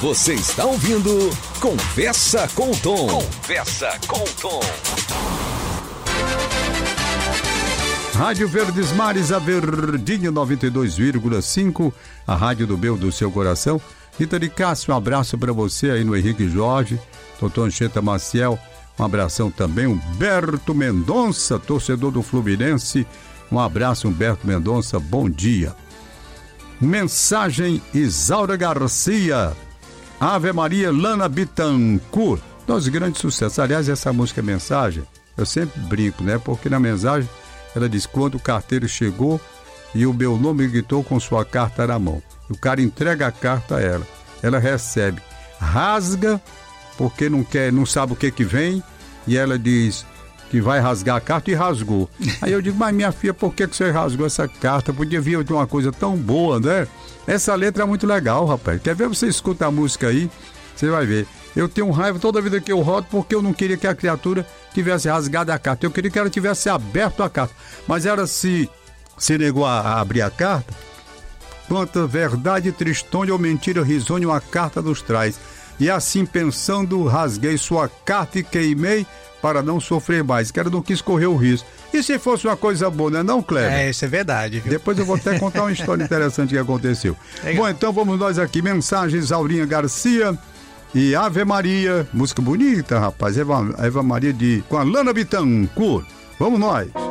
Você está ouvindo Conversa com o Tom. Conversa com o Tom. Rádio Verdes Mares, a Verdinha 92,5, a rádio do meu, do seu coração. Rita de Cássio, um abraço para você aí no Henrique Jorge, Doutor Anchieta Maciel, um abração também. Humberto Mendonça, torcedor do Fluminense, um abraço, Humberto Mendonça, bom dia. Mensagem Isaura Garcia, Ave Maria, Lana Bittencourt, dois grandes sucessos. Aliás, essa música Mensagem, eu sempre brinco, né? Porque na mensagem ela diz: quando o carteiro chegou e o meu nome gritou com sua carta na mão. O cara entrega a carta a ela. Ela recebe, rasga, porque não sabe o que vem, e ela diz que vai rasgar a carta e rasgou. Aí eu digo: mas minha filha, por que você rasgou essa carta? Podia vir de uma coisa tão boa, né? Essa letra é muito legal, rapaz. Quer ver? Você escuta a música aí, você vai ver. Eu tenho raiva toda vida que eu rodo, porque eu não queria que a criatura tivesse rasgado a carta. Eu queria que ela tivesse aberto a carta. Mas ela se negou a abrir a carta. Quanta verdade tristonha ou mentira risonha uma carta nos traz. E assim pensando, rasguei sua carta e queimei para não sofrer mais, que ela não quis correr o risco. E se fosse uma coisa boa, né, não, Cléber? Isso é verdade, viu? Depois eu vou até contar uma história interessante que aconteceu. Legal. Bom, então vamos nós aqui. Mensagens, Aurinha Garcia e Ave Maria. Música bonita, rapaz. Eva Maria com a Lana Bittencourt. Vamos nós.